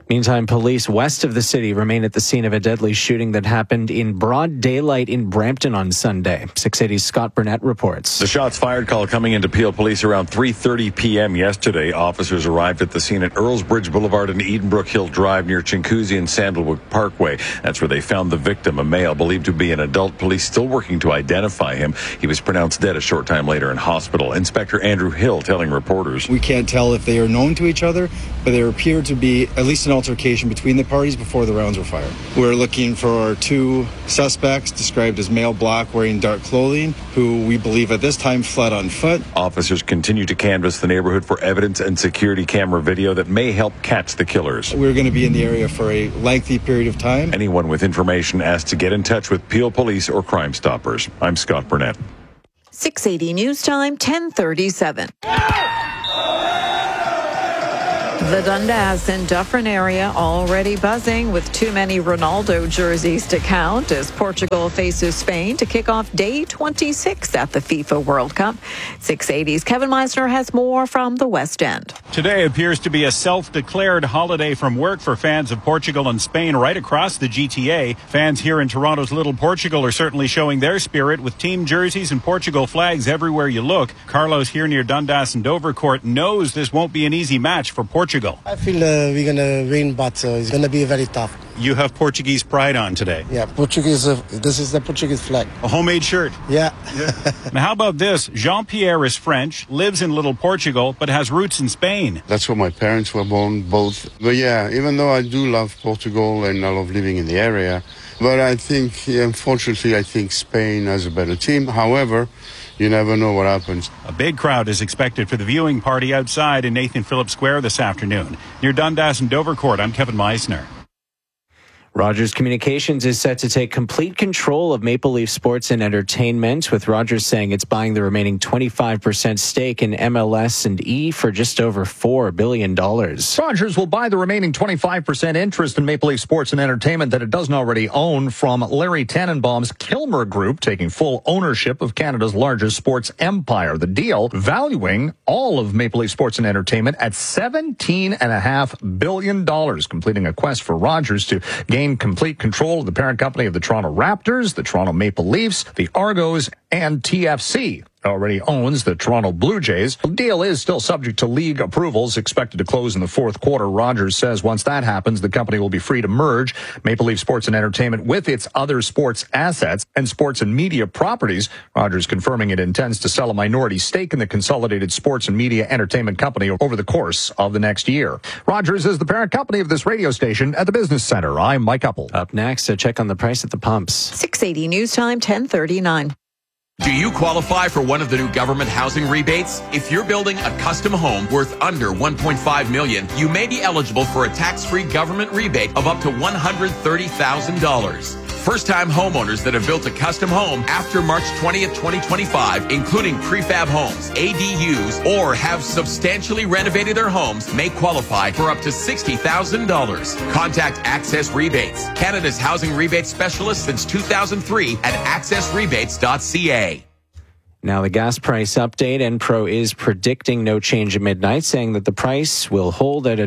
Meantime, police west of the city remain at the scene of a deadly shooting that happened in broad daylight in Brampton on Sunday. 680's Scott Burnett reports. The shots fired call coming into Peel Police around 3:30 p.m. yesterday. Officers arrived at the scene at Earlsbridge Boulevard and Edenbrook Hill Drive near Chinguacousy and Sandalwood Parkway. That's where they found the victim, a male believed to be an adult. Police still working to identify him. He was pronounced dead a short time later in hospital. Inspector Andrew Hill telling reporters, "We can't tell if they are known to each other, but there appeared to be at least an altercation between the parties before the rounds were fired. We're looking for 2 suspects described as male black wearing dark clothing who we believe at this time fled on foot." Officers continue to canvass the neighborhood for evidence and security camera video that may help catch the killers. We're going to be in the area for a lengthy period of time. Anyone with information asked to get in touch with Peel Police or Crime Stoppers. I'm Scott Burnett. 680 News Time, 10:37. The Dundas and Dufferin area already buzzing with too many Ronaldo jerseys to count as Portugal faces Spain to kick off day 26 at the FIFA World Cup. 680's Kevin Meisner has more from the West End. Today appears to be a self-declared holiday from work for fans of Portugal and Spain right across the GTA. Fans here in Toronto's Little Portugal are certainly showing their spirit with team jerseys and Portugal flags everywhere you look. Carlos here near Dundas and Dovercourt knows this won't be an easy match for Portugal. I feel we're going to win, but it's going to be very tough. You have Portuguese pride on today. Yeah, Portuguese. This is the Portuguese flag. A homemade shirt. Yeah. Now, how about this? Jean-Pierre is French, lives in Little Portugal, but has roots in Spain. That's where my parents were born, both. But yeah, even though I do love Portugal and I love living in the area, but I think, unfortunately, I think Spain has a better team. However, you never know what happens. A big crowd is expected for the viewing party outside in Nathan Phillips Square this afternoon. Near Dundas and Dovercourt, I'm Kevin Meisner. Rogers Communications is set to take complete control of Maple Leaf Sports and Entertainment, with Rogers saying it's buying the remaining 25% stake in MLS&E for just over $4 billion. Rogers will buy the remaining 25% interest in Maple Leaf Sports and Entertainment that it doesn't already own from Larry Tannenbaum's Kilmer Group, taking full ownership of Canada's largest sports empire. The deal valuing all of Maple Leaf Sports and Entertainment at $17.5 billion, completing a quest for Rogers to gain complete control of the parent company of the Toronto Raptors, the Toronto Maple Leafs, the Argos, and TFC. Already owns the Toronto Blue Jays. The deal is still subject to league approvals, expected to close in the fourth quarter. Rogers says once that happens, the company will be free to merge Maple Leaf Sports and Entertainment with its other sports assets and sports and media properties. Rogers confirming it intends to sell a minority stake in the consolidated sports and media entertainment company over the course of the next year. Rogers is the parent company of this radio station at the Business Center. I'm Mike Uppel. Up next, a check on the price at the pumps. 680 News Time, 10:39. Do you qualify for one of the new government housing rebates? If you're building a custom home worth under $1.5 million, you may be eligible for a tax-free government rebate of up to $130,000. First-time homeowners that have built a custom home after March 20th, 2025, including prefab homes, ADUs, or have substantially renovated their homes, may qualify for up to $60,000. Contact Access Rebates, Canada's housing rebate specialist since 2003 at accessrebates.ca. Now the gas price update. Enpro is predicting no change at midnight, saying that the price will hold at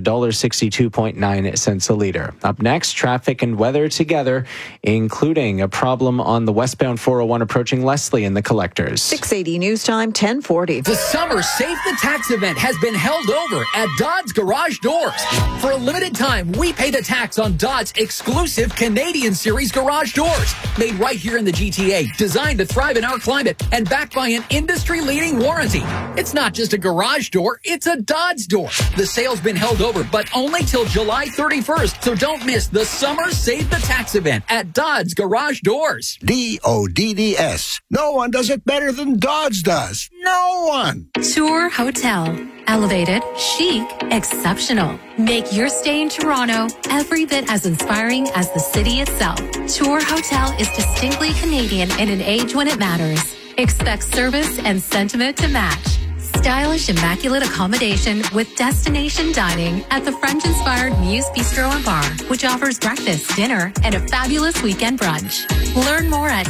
$1.62.9 a liter. Up next, traffic and weather together, including a problem on the westbound 401 approaching Leslie and the Collectors. 680 News Time, 10:40. The Summer Save the Tax event has been held over at Dodds Garage Doors. For a limited time, we pay the tax on Dodds' exclusive Canadian Series garage doors. Made right here in the GTA, designed to thrive in our climate, and backed by an industry-leading warranty. It's not just a garage door, it's a Dodds door. The sale's been held over, but only till July 31st, so don't miss the Summer Save the Tax event at Dodds Garage Doors. DODDS. No one does it better than Dodds does. No one. Tour Hotel. Elevated, chic, exceptional. Make your stay in Toronto every bit as inspiring as the city itself. Tour Hotel is distinctly Canadian in an age when it matters. Expect service and sentiment to match. Stylish, immaculate accommodation with destination dining at the French-inspired Muse Bistro and Bar, which offers breakfast, dinner, and a fabulous weekend brunch. Learn more at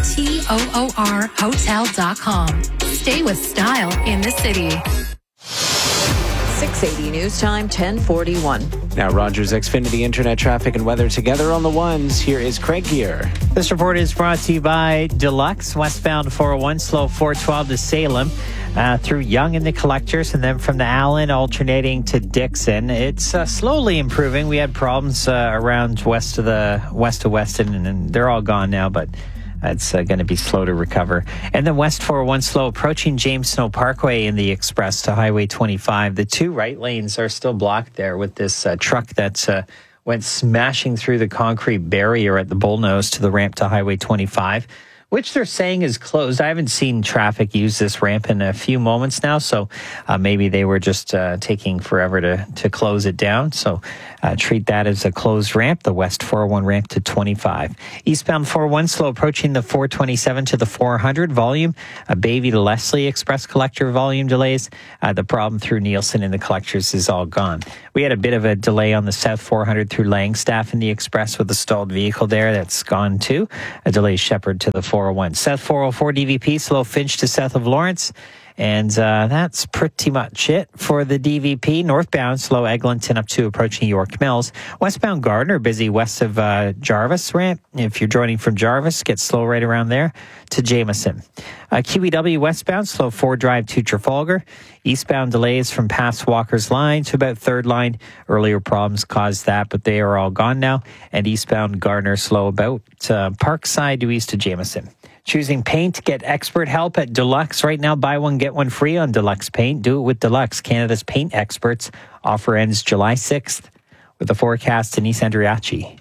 TOORhotel.com. Stay with style in the city. 680 News Time, 1041. Now, Rogers Xfinity Internet traffic and weather together on the ones. Here is Craig Gear. This report is brought to you by Deluxe, westbound 401, slow 412 to Salem, through Young and the Collectors, and then from the Allen alternating to Dixon. It's slowly improving. We had problems around west of Weston, and they're all gone now, but it's going to be slow to recover. And then West 401 slow approaching James Snow Parkway in the express to Highway 25. The two right lanes are still blocked there with this truck that's went smashing through the concrete barrier at the Bullnose to the ramp to Highway 25, which they're saying is closed. I haven't seen traffic use this ramp in a few moments now, so maybe they were just taking forever to close it down. So treat that as a closed ramp, the West 401 ramp to 25. Eastbound 401 slow approaching the 427 to the 400 volume. Bayview to Leslie Express Collector volume delays. The problem through Nielsen and the Collectors is all gone. We had a bit of a delay on the South 400 through Langstaff in the express with a stalled vehicle there. That's gone too. A delay Shepherd to the 401. South 404 DVP slow Finch to south of Lawrence. And that's pretty much it for the DVP. Northbound, slow Eglinton up to approaching York Mills. Westbound Gardner, busy west of Jarvis ramp. If you're joining from Jarvis, get slow right around there to Jameson. QEW westbound, slow Ford Drive to Trafalgar. Eastbound delays from past Walker's Line to about Third Line. Earlier problems caused that, but they are all gone now. And eastbound Gardner, slow about Parkside to east of Jameson. Choosing paint, get expert help at Deluxe. Right now, buy one, get one free on Deluxe Paint. Do it with Deluxe, Canada's paint experts. Offer ends July 6th with the forecast Denise Andriachi.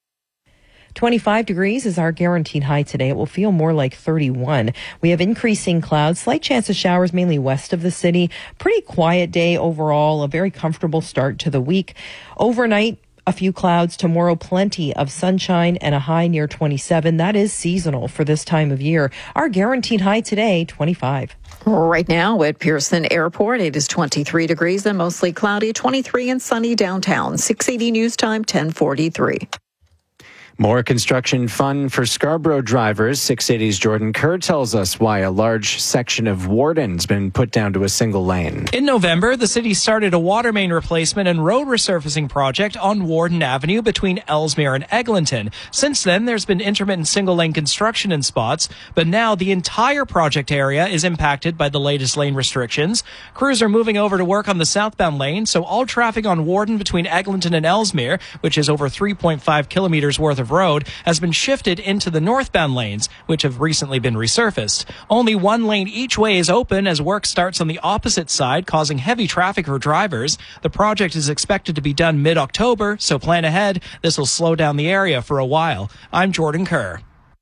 25 degrees is our guaranteed high today. It will feel more like 31. We have increasing clouds, slight chance of showers mainly west of the city. Pretty quiet day overall, a very comfortable start to the week. Overnight, a few clouds. Tomorrow, plenty of sunshine and a high near 27. That is seasonal for this time of year. Our guaranteed high today, 25. Right now at Pearson Airport, it is 23 degrees and mostly cloudy, 23 and sunny downtown. 680 News Time, 1043. More construction fun for Scarborough drivers. 680's Jordan Kerr tells us why a large section of Warden's been put down to a single lane. In November, the city started a water main replacement and road resurfacing project on Warden Avenue between Ellesmere and Eglinton. Since then, there's been intermittent single-lane construction in spots, but now the entire project area is impacted by the latest lane restrictions. Crews are moving over to work on the southbound lane, so all traffic on Warden between Eglinton and Ellesmere, which is over 3.5 kilometers worth of road, has been shifted into the northbound lanes, which have recently been resurfaced. Only one lane each way is open as work starts on the opposite side, causing heavy traffic for drivers. The project is expected to be done mid-October, so plan ahead. This will slow down the area for a while. I'm Jordan Kerr.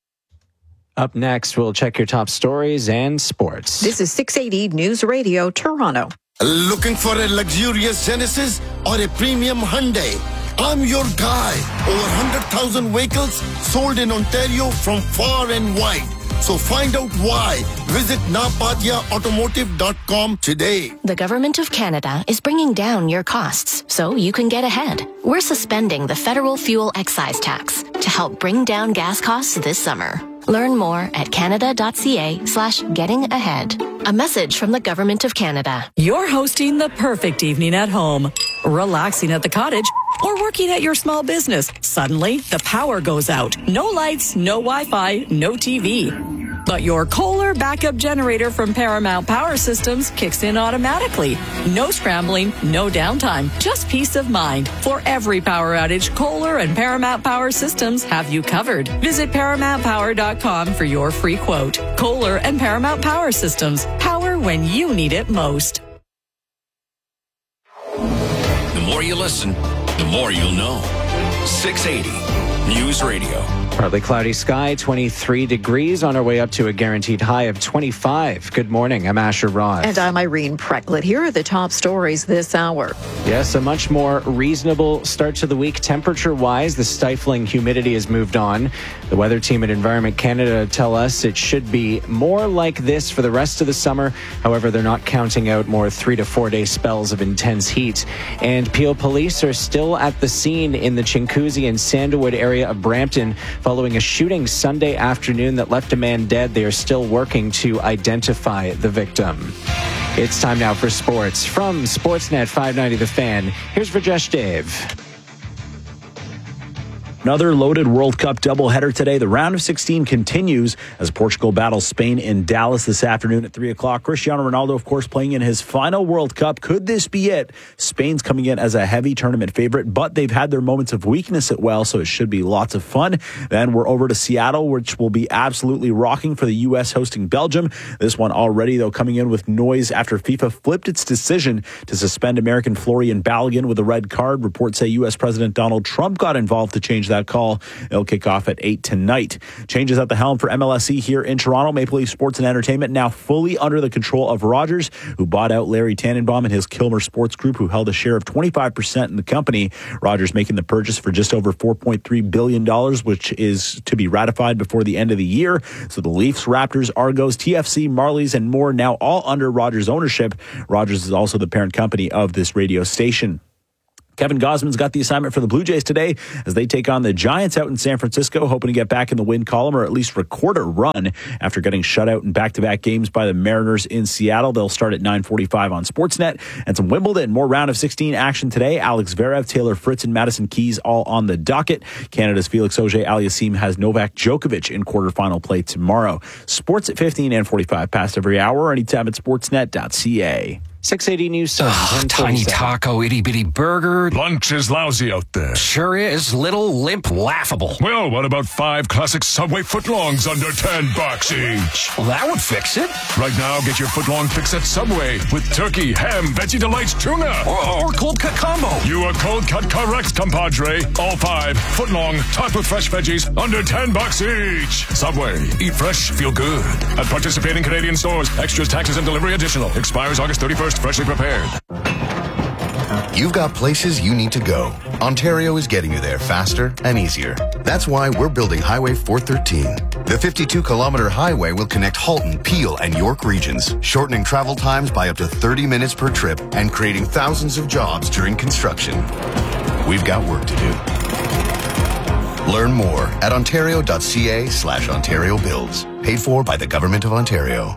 Up next, we'll check your top stories and sports. This is 680 News Radio, Toronto. Looking for a luxurious Genesis or a premium Hyundai? I'm your guy. Over 100,000 vehicles sold in Ontario from far and wide. So find out why. Visit napatiaautomotive.com today. The Government of Canada is bringing down your costs so you can get ahead. We're suspending the federal fuel excise tax to help bring down gas costs this summer. Learn more at canada.ca/getting ahead. A message from the Government of Canada. You're hosting the perfect evening at home, relaxing at the cottage, or working at your small business. Suddenly, the power goes out. No lights, no Wi-Fi, no TV. But your Kohler backup generator from Paramount Power Systems kicks in automatically. No scrambling, no downtime, just peace of mind. For every power outage, Kohler and Paramount Power Systems have you covered. Visit ParamountPower.com for your free quote. Kohler and Paramount Power Systems. Power when you need it most. The more you listen, the more you'll know. 680 News Radio. Partly cloudy sky, 23 degrees, on our way up to a guaranteed high of 25. Good morning, I'm Asher Roth. And I'm Irene Precklett. Here are the top stories this hour. Yes, a much more reasonable start to the week temperature-wise. The stifling humidity has moved on. The weather team at Environment Canada tell us it should be more like this for the rest of the summer. However, they're not counting out more 3 to 4 day spells of intense heat. And Peel police are still at the scene in the Chincoosy and Sandalwood area of Brampton following a shooting Sunday afternoon that left a man dead. They are still working to identify the victim. It's time now for sports. From Sportsnet 590 The Fan, here's Rajesh Dave. Another loaded World Cup doubleheader today. The round of 16 continues as Portugal battles Spain in Dallas this afternoon at 3 o'clock. Cristiano Ronaldo, of course, playing in his final World Cup. Could this be it? Spain's coming in as a heavy tournament favorite, but they've had their moments of weakness so it should be lots of fun. Then we're over to Seattle, which will be absolutely rocking for the U.S. hosting Belgium. This one already, though, coming in with noise after FIFA flipped its decision to suspend American Florian Balogun with a red card. Reports say U.S. President Donald Trump got involved to change that call. It'll kick off at 8 tonight. Changes at the helm for MLSE here in Toronto. Maple Leaf Sports and Entertainment now fully under the control of Rogers, who bought out Larry Tannenbaum and his Kilmer Sports Group, who held a share of 25% in the company. Rogers making the purchase for just over $4.3 billion, which is to be ratified before the end of the year. So the Leafs, Raptors, Argos, TFC, Marlies, and more now all under Rogers ownership. Rogers is also the parent company of this radio station. Kevin Gausman's got the assignment for the Blue Jays today as they take on the Giants out in San Francisco, hoping to get back in the win column or at least record a run after getting shut out in back-to-back games by the Mariners in Seattle. They'll start at 9:45 on Sportsnet. And some Wimbledon, more round of 16 action today. Alex Zverev, Taylor Fritz, and Madison Keys all on the docket. Canada's Felix Auger-Aliassime has Novak Djokovic in quarterfinal play tomorrow. Sports at 15 and 45 past every hour, anytime at sportsnet.ca. 680 News Sun. Tiny taco, itty bitty burger. Lunch is lousy out there. Sure is. Little, limp, laughable. Well, what about 5 classic Subway footlongs under $10 each? Well, that would fix it. Right now, get your footlong fix at Subway with turkey, ham, Veggie Delights, tuna. Or cold cut combo. You are cold cut correct, compadre. All 5 footlong, topped with fresh veggies, under $10 each. Subway. Eat fresh, feel good. At participating Canadian stores. Extras, taxes, and delivery additional. Expires August 31st. Freshly prepared. You've got places you need to go. Ontario is getting you there faster and easier. That's why we're building Highway 413. The 52-kilometer highway will connect Halton, Peel, and York regions, shortening travel times by up to 30 minutes per trip and creating thousands of jobs during construction. We've got work to do. Learn more at ontario.ca/Ontario Builds. Paid for by the Government of Ontario.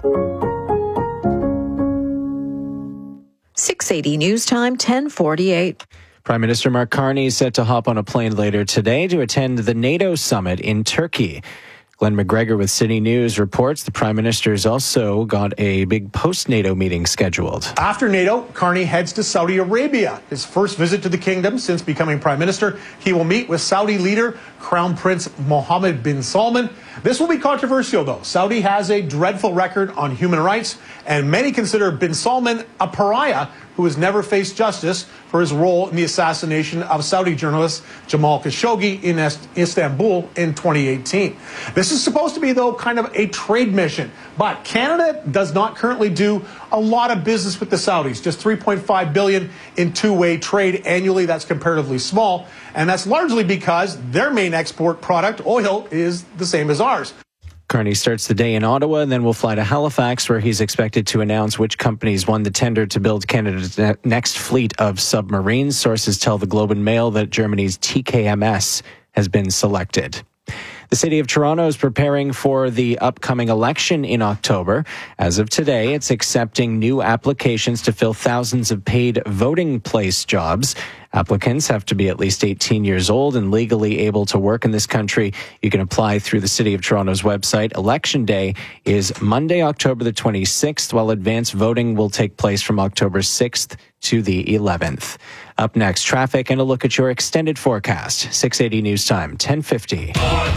680 News Time, 10:48. Prime Minister Mark Carney is set to hop on a plane later today to attend the NATO summit in Turkey. Glenn McGregor with City News reports the Prime Minister's also got a big post-NATO meeting scheduled. After NATO, Carney heads to Saudi Arabia. His first visit to the kingdom since becoming Prime Minister. He will meet with Saudi leader Crown Prince Mohammed bin Salman. This will be controversial, though. Saudi has a dreadful record on human rights, and many consider bin Salman a pariah who has never faced justice for his role in the assassination of Saudi journalist Jamal Khashoggi in Istanbul in 2018. This is supposed to be, though, kind of a trade mission. But Canada does not currently do a lot of business with the Saudis, just $3.5 billion in two-way trade annually. That's comparatively small. And that's largely because their main export product, oil, is the same as ours. Carney starts the day in Ottawa and then will fly to Halifax, where he's expected to announce which companies won the tender to build Canada's next fleet of submarines. Sources tell the Globe and Mail that Germany's TKMS has been selected. The City of Toronto is preparing for the upcoming election in October. As of today, it's accepting new applications to fill thousands of paid voting place jobs. Applicants have to be at least 18 years old and legally able to work in this country. You can apply through the City of Toronto's website. Election Day is Monday, October the 26th, while advance voting will take place from October 6th to the 11th. Up next, traffic and a look at your extended forecast. 680 News Time, 1050.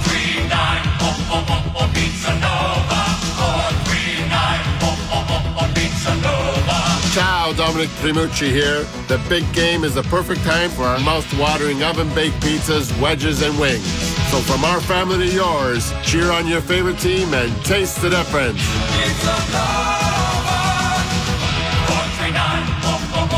439 Pizza Nova. 439 Pizza Nova. Ciao, Dominic Primucci here. The big game is the perfect time for our mouth-watering oven-baked pizzas, wedges, and wings. So from our family to yours, cheer on your favorite team and taste the difference. Pizza Nova. 439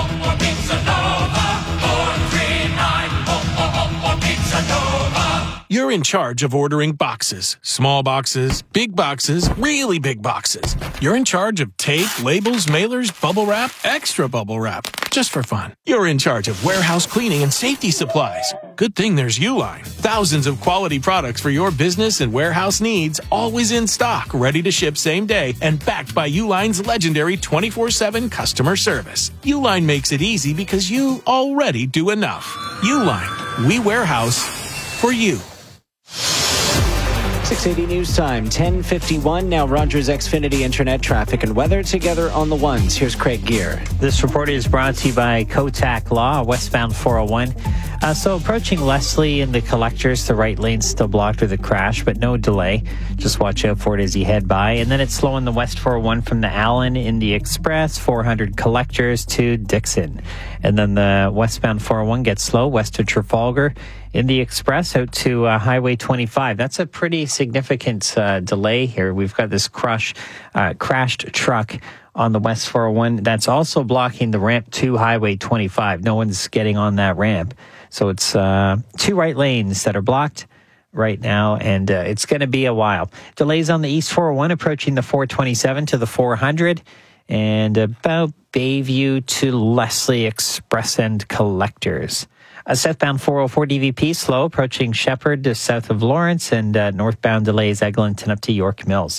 Pizza Nova. 439 Pizza Nova. You're in charge of ordering boxes. Small boxes, big boxes, really big boxes. You're in charge of tape, labels, mailers, bubble wrap, extra bubble wrap. Just for fun. You're in charge of warehouse cleaning and safety supplies. Good thing there's Uline. Thousands of quality products for your business and warehouse needs, always in stock, ready to ship same day, and backed by Uline's legendary 24/7 customer service. Uline makes it easy because you already do enough. Uline. We warehouse for you. 680 News Time, 10:51. Now Rogers Xfinity Internet traffic and weather together on the ones. Here's Craig Gear. This report is brought to you by Kotak Law, westbound 401. So approaching Leslie in the collectors, the right lane's still blocked with a crash, but no delay. Just watch out for it as you head by. And then it's slow on the west 401 from the Allen in the Express, 400 collectors to Dixon. And then the westbound 401 gets slow west of Trafalgar in the Express out to Highway 25. That's a pretty significant delay here. We've got this crashed truck on the West 401 that's also blocking the ramp to Highway 25. No one's getting on that ramp. So it's two right lanes that are blocked right now, and it's going to be a while. Delays on the East 401 approaching the 427 to the 400, and about Bayview to Leslie Express End collectors. Southbound 404 DVP slow approaching Shepherd to south of Lawrence, and northbound delays Eglinton up to York Mills.